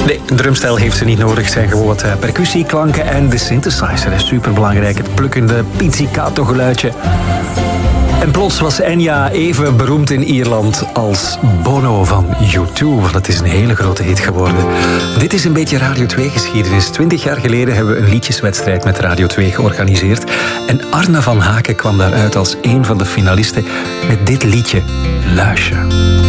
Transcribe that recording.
Nee, een drumstijl heeft ze niet nodig. Het zijn gewoon wat percussieklanken en de synthesizer is superbelangrijk. Het plukkende pizzicato geluidje. En plots was Enya even beroemd in Ierland als Bono van U2. Want het is een hele grote hit geworden. Dit is een beetje Radio 2-geschiedenis. 20 jaar geleden hebben we een liedjeswedstrijd met Radio 2 georganiseerd. En Arne van Haken kwam daaruit als een van de finalisten met dit liedje. Luisje.